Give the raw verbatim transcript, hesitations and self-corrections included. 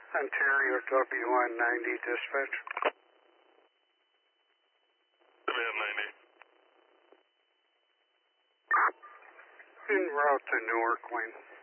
Ontario W one ninety dispatch. W one ninety. En route to Newark, Wayne.